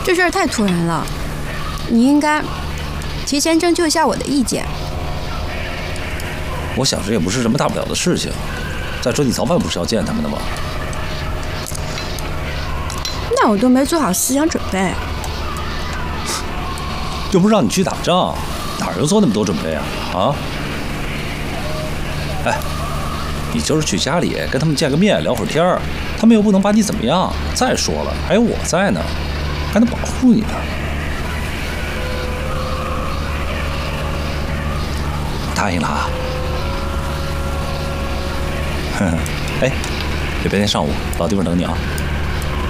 这事儿太突然了，你应该提前征求一下我的意见。 我想着也不是什么大不了的事情。再说你早晚不是要见他们的吗？ 那我都没做好思想准备。 又不是让你去打仗，哪有做那么多准备啊？啊？哎，你就是去家里跟他们见个面，聊会儿天儿，他们又不能把你怎么样。再说了，还有我在呢，还能保护你呢。我答应了啊。呵呵，哎，这边天上午老地方等你啊。